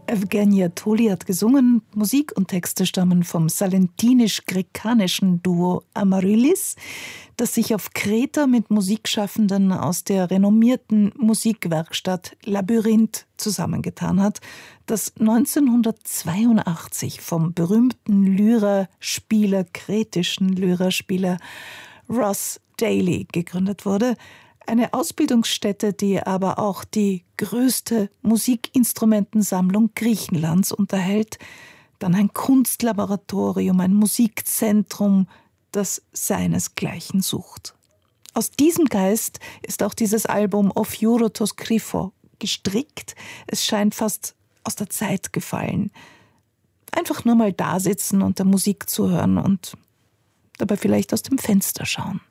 Evgenia Toli hat gesungen. Musik und Texte stammen vom salentinisch-grekanischen Duo Amaryllis, das sich auf Kreta mit Musikschaffenden aus der renommierten Musikwerkstatt Labyrinth zusammengetan hat, das 1982 vom berühmten kretischen Lyrerspieler Ross Daly gegründet wurde. Eine Ausbildungsstätte, die aber auch die größte Musikinstrumentensammlung Griechenlands unterhält. Dann ein Kunstlaboratorium, ein Musikzentrum, das seinesgleichen sucht. Aus diesem Geist ist auch dieses Album Ophiurotos Krypho gestrickt. Es scheint fast aus der Zeit gefallen. Einfach nur mal da sitzen und der Musik zuhören und dabei vielleicht aus dem Fenster schauen.